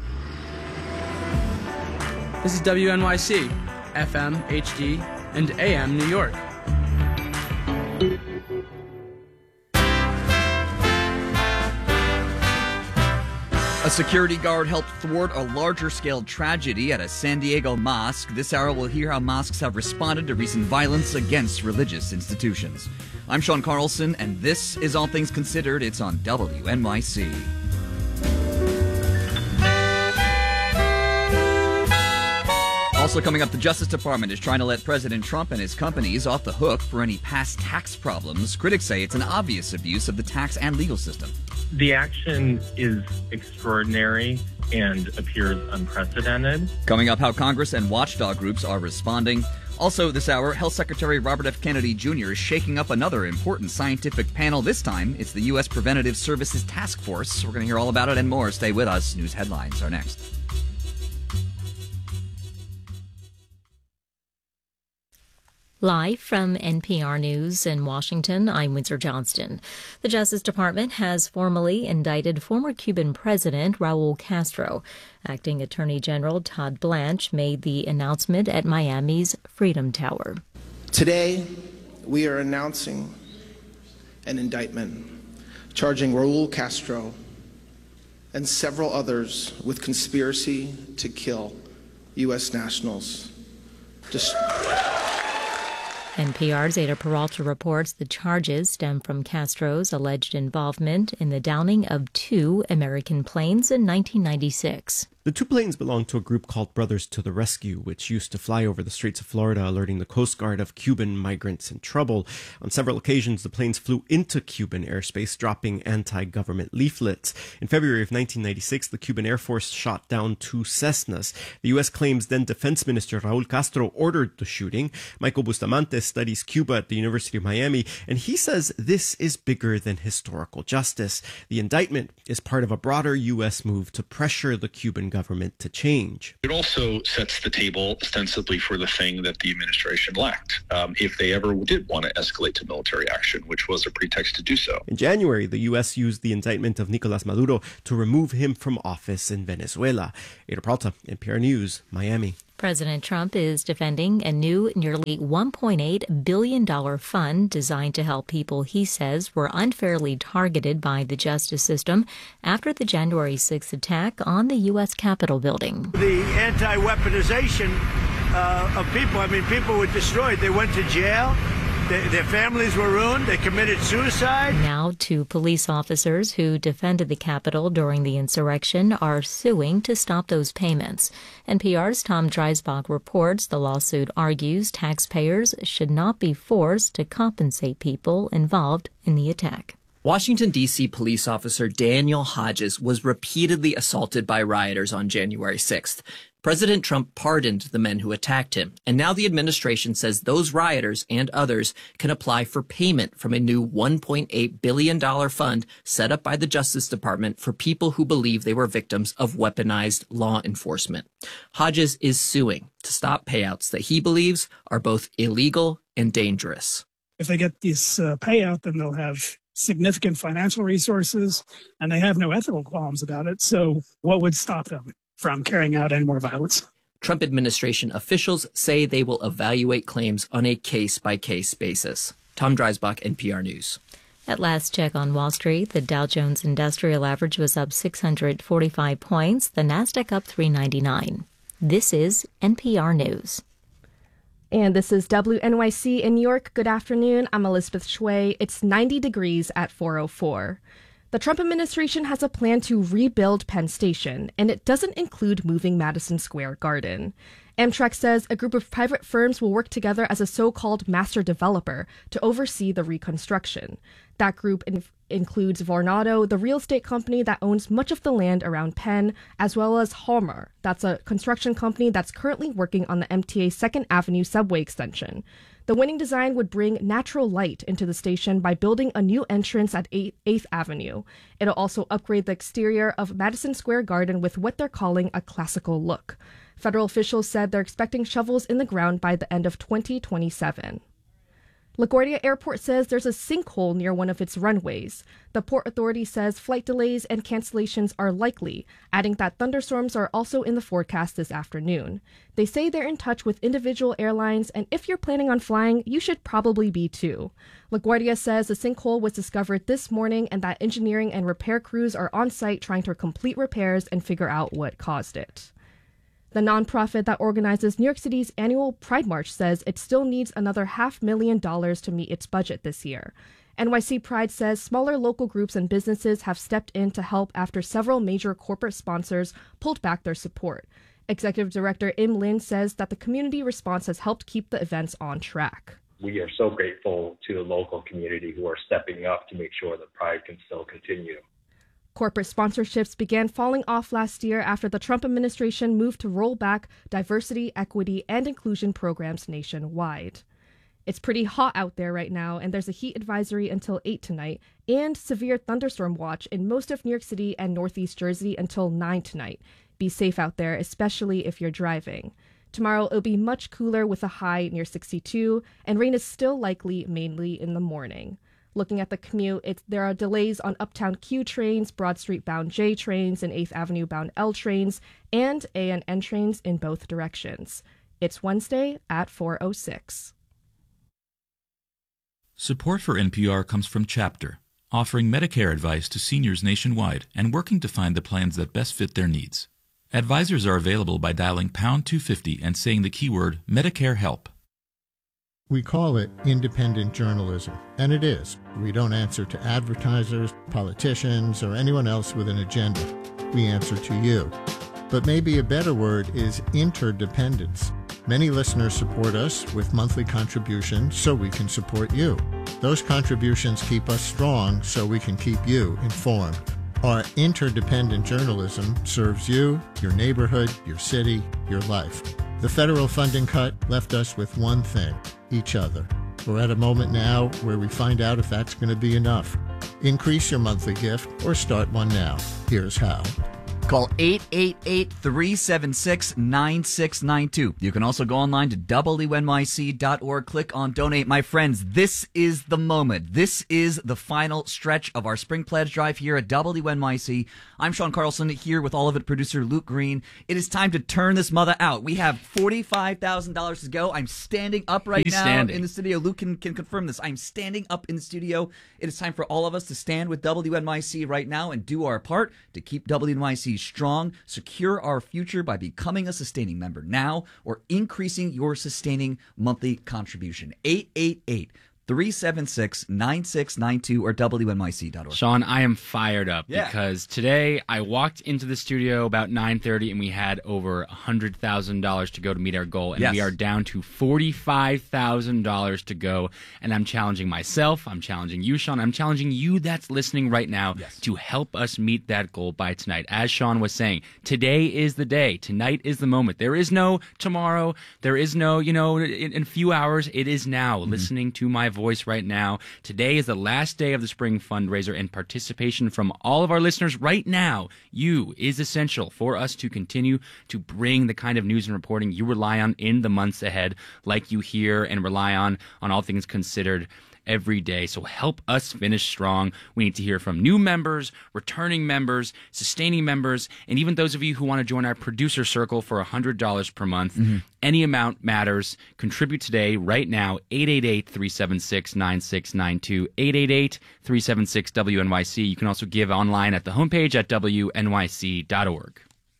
This is W N Y C, F M, H D, and A M New York. A security guard helped thwart a larger-scale tragedy at a San Diego mosque. This hour we'll hear how mosques have responded to recent violence against religious institutions. I'm Sean Carlson, and this is All Things Considered. It's on W N Y C. Also coming up, the Justice Department is trying to let President Trump and his companies off the hook for any past tax problems. Critics say it's an obvious abuse of the tax and legal system. The action is extraordinary and appears unprecedented. Coming up, how Congress and watchdog groups are responding. Also this hour, Health Secretary Robert F. Kennedy Junior is shaking up another important scientific panel. This time, it's the U S Preventative Services Task Force. We're going to hear all about it and more. Stay with us. News headlines are next. Live from N P R News in Washington, I'm Windsor Johnston. The Justice Department has formally indicted former Cuban President Raul Castro. Acting Attorney General Todd Blanche made the announcement at Miami's Freedom Tower. Today, we are announcing an indictment charging Raul Castro and several others with conspiracy to kill U S nationals. Just N P R's Ada Peralta reports the charges stem from Castro's alleged involvement in the downing of two American planes in nineteen ninety-six. The two planes belonged to a group called Brothers to the Rescue, which used to fly over the streets of Florida, alerting the Coast Guard of Cuban migrants in trouble. On several occasions, the planes flew into Cuban airspace, dropping anti-government leaflets. In February of nineteen ninety-six, the Cuban Air Force shot down two Cessnas. The U S claims then Defense Minister Raul Castro ordered the shooting. Michael Bustamante studies Cuba at the University of Miami, and he says this is bigger than historical justice. The indictment is part of a broader U S move to pressure the Cuban government to change. It also sets the table ostensibly for the thing that the administration lacked, um, if they ever did want to escalate to military action, which was a pretext to do so. In January, the U S used the indictment of Nicolas Maduro to remove him from office in Venezuela. Ada Peralta, N P R News, Miami. President Trump is defending a new nearly one point eight billion dollars fund designed to help people he says were unfairly targeted by the justice system after the January sixth attack on the U S Capitol building. The anti-weaponization uh, of people, I mean, people were destroyed. They went to jail. They, their families were ruined. They committed suicide. Now, two police officers who defended the Capitol during the insurrection are suing to stop those payments. N P R's Tom Dreisbach reports the lawsuit argues taxpayers should not be forced to compensate people involved in the attack. Washington, D C police officer Daniel Hodges was repeatedly assaulted by rioters on January sixth. President Trump pardoned the men who attacked him, and now the administration says those rioters and others can apply for payment from a new one point eight billion dollars fund set up by the Justice Department for people who believe they were victims of weaponized law enforcement. Hodges is suing to stop payouts that he believes are both illegal and dangerous. If they get this uh, payout, then they'll have significant financial resources, and they have no ethical qualms about it. So what would stop them from carrying out any more violence? Trump administration officials say they will evaluate claims on a case-by-case basis. Tom Dreisbach, N P R News. At last check on Wall Street, the Dow Jones Industrial Average was up six hundred forty-five points, the Nasdaq up three ninety-nine. This is N P R News. And this is W N Y C in New York. Good afternoon. I'm Elizabeth Shui. It's ninety degrees at four oh four. The Trump administration has a plan to rebuild Penn Station, and it doesn't include moving Madison Square Garden. Amtrak says a group of private firms will work together as a so-called master developer to oversee the reconstruction. That group in- includes Vornado, the real estate company that owns much of the land around Penn, as well as Halmar. That's a construction company that's currently working on the M T A second Avenue subway extension. The winning design would bring natural light into the station by building a new entrance at eighth Avenue. It'll also upgrade the exterior of Madison Square Garden with what they're calling a classical look. Federal officials said they're expecting shovels in the ground by the end of twenty twenty-seven. LaGuardia Airport says there's a sinkhole near one of its runways. The Port Authority says flight delays and cancellations are likely, adding that thunderstorms are also in the forecast this afternoon. They say they're in touch with individual airlines, and if you're planning on flying, you should probably be too. LaGuardia says the sinkhole was discovered this morning and that engineering and repair crews are on site trying to complete repairs and figure out what caused it. The nonprofit that organizes New York City's annual Pride March says it still needs another half million dollars to meet its budget this year. N Y C Pride says smaller local groups and businesses have stepped in to help after several major corporate sponsors pulled back their support. Executive Director Im Lin says that the community response has helped keep the events on track. We are so grateful to the local community who are stepping up to make sure that Pride can still continue. Corporate sponsorships began falling off last year after the Trump administration moved to roll back diversity, equity, and inclusion programs nationwide. It's pretty hot out there right now, and there's a heat advisory until eight tonight, and severe thunderstorm watch in most of New York City and Northeast Jersey until nine tonight. Be safe out there, especially if you're driving. Tomorrow it'll be much cooler with a high near sixty-two, and rain is still likely mainly in the morning. Looking at the commute, it's, there are delays on Uptown Q trains, Broad Street bound J trains, and eighth Avenue bound L trains, and A and N trains in both directions. It's Wednesday at four oh six. Support for N P R comes from Chapter, offering Medicare advice to seniors nationwide and working to find the plans that best fit their needs. Advisors are available by dialing pound two fifty and saying the keyword Medicare Help. We call it independent journalism, and it is. We don't answer to advertisers, politicians, or anyone else with an agenda. We answer to you. But maybe a better word is interdependence. Many listeners support us with monthly contributions so we can support you. Those contributions keep us strong so we can keep you informed. Our interdependent journalism serves you, your neighborhood, your city, your life. The federal funding cut left us with one thing, each other. We're at a moment now where we find out if that's going to be enough. Increase your monthly gift or start one now. Here's how. Call eight eight eight, three seven six, nine six nine two. You can also go online to W N Y C dot org. Click on Donate. My friends, this is the moment. This is the final stretch of our Spring Pledge Drive here at W N Y C. I'm Sean Carlson here with all of it, producer Luke Green. It is time to turn this mother out. We have forty-five thousand dollars to go. I'm standing up right He's now standing. in the studio. Luke can, can confirm this. I'm standing up in the studio. It is time for all of us to stand with W N Y C right now and do our part to keep W N Y C strong, secure our future by becoming a sustaining member now or increasing your sustaining monthly contribution. eight eight eight, three seven six, nine six nine two or W N Y C dot org. Sean, I am fired up Yeah. because today I walked into the studio about nine thirty and we had over one hundred thousand dollars to go to meet our goal. And Yes. we are down to forty-five thousand dollars to go. And I'm challenging myself. I'm challenging you, Sean. I'm challenging you that's listening right now to help us meet that goal by tonight. As Sean was saying, today is the day. Tonight is the moment. There is no tomorrow. There is no, you know, in, in a few hours. It is now. Mm-hmm. Listening to my voice right now. Today is the last day of the spring fundraiser, and participation from all of our listeners right now, you, is essential for us to continue to bring the kind of news and reporting you rely on in the months ahead, like you hear and rely on on All Things Considered every day. So help us finish strong. We need to hear from new members, returning members, sustaining members, and even those of you who want to join our producer circle for one hundred dollars per month. Mm-hmm. Any amount matters. Contribute today, right now, eight eight eight, three seven six, nine six nine two, eight eight eight, three seven six, W N Y C. You can also give online at the homepage at W N Y C dot org.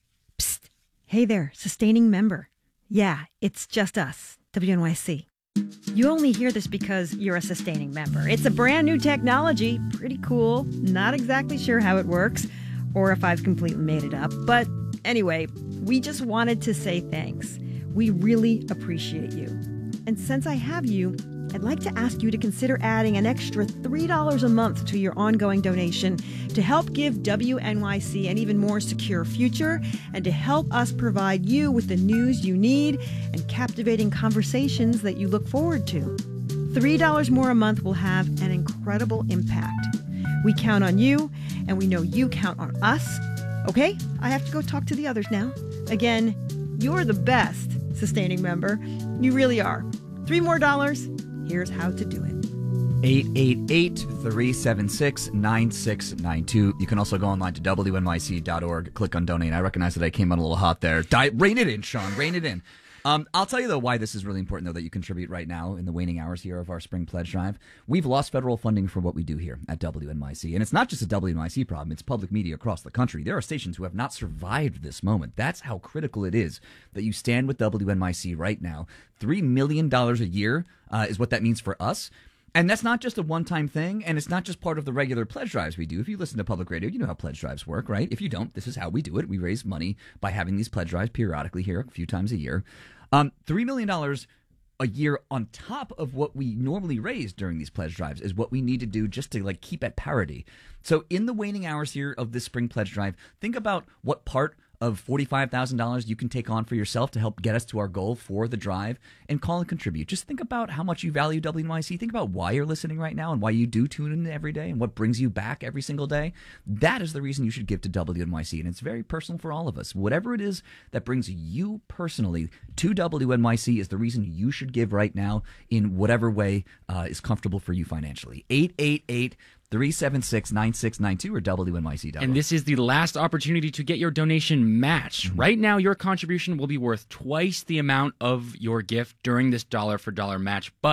Hey there, sustaining member. Yeah, it's just us, W N Y C. You only hear this because you're a sustaining member. It's a brand new technology, pretty cool, not exactly sure how it works, or if I've completely made it up. But anyway, we just wanted to say thanks. We really appreciate you. And since I have you, I'd like to ask you to consider adding an extra three dollars a month to your ongoing donation to help give W N Y C an even more secure future and to help us provide you with the news you need and captivating conversations that you look forward to. three dollars more a month will have an incredible impact. We count on you, and we know you count on us. Okay, I have to go talk to the others now. Again, you're the best sustaining member. You really are. Three more dollars. Here's how to do it. eight eight eight, three seven six, nine six nine two. You can also go online to W N Y C dot org, click on donate. I recognize that I came out a little hot there. Die, rein it in, Sean, rein it in. Um, I'll tell you, though, why this is really important, though, that you contribute right now in the waning hours here of our Spring Pledge Drive. We've lost federal funding for what we do here at W N Y C. And it's not just a W N Y C problem. It's public media across the country. There are stations who have not survived this moment. That's how critical it is that you stand with W N Y C right now. three million dollars a year uh, is what that means for us. And that's not just a one-time thing, and it's not just part of the regular pledge drives we do. If you listen to public radio, you know how pledge drives work, right? If you don't, this is how we do it. We raise money by having these pledge drives periodically here a few times a year. Um, three million dollars a year on top of what we normally raise during these pledge drives is what we need to do just to like keep at parity. So in the waning hours here of this spring pledge drive, think about what part of forty-five thousand dollars you can take on for yourself to help get us to our goal for the drive, and call and contribute. Just think about how much you value W N Y C. Think about why you're listening right now and why you do tune in every day and what brings you back every single day. That is the reason you should give to W N Y C, and it's very personal for all of us. Whatever it is that brings you personally to W N Y C is the reason you should give right now in whatever way uh, is comfortable for you financially. eight eight eight, three seven six, nine six nine two or W N Y C dot org. And this is the last opportunity to get your donation matched. Mm-hmm. Right now, your contribution will be worth twice the amount of your gift during this dollar for dollar match. But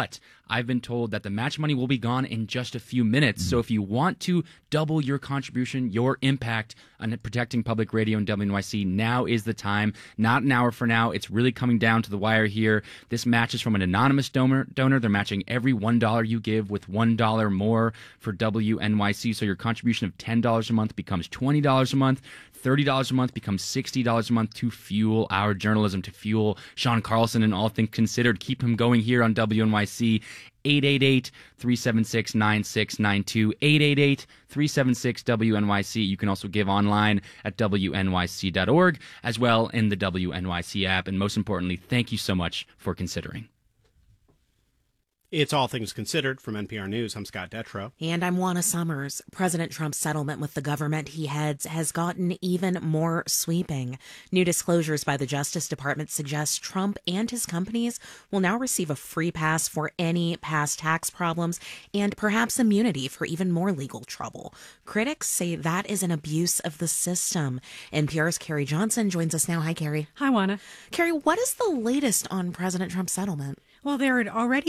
I've been told that the match money will be gone in just a few minutes. So if you want to double your contribution, your impact on protecting public radio and W N Y C, now is the time. Not an hour for now. It's really coming down to the wire here. This match is from an anonymous donor. donor. They're matching every one dollar you give with one dollar more for W N Y C. So your contribution of ten dollars a month becomes twenty dollars a month. thirty dollars a month becomes sixty dollars a month to fuel our journalism, to fuel Sean Carlson and All Things Considered. Keep him going here on W N Y C. eight eight eight, three seven six, nine six nine two, eight eight eight, three seven six, W N Y C. You can also give online at W N Y C dot org, as well in the W N Y C app. And most importantly, thank you so much for considering. It's All Things Considered from N P R News. I'm Scott Detrow. And I'm Juana Summers. President Trump's settlement with the government he heads has gotten even more sweeping. New disclosures by the Justice Department suggest Trump and his companies will now receive a free pass for any past tax problems and perhaps immunity for even more legal trouble. Critics say that is an abuse of the system. N P R's Carrie Johnson joins us now. Hi, Carrie. Hi, Juana. Carrie, what is the latest on President Trump's settlement? Well, there had already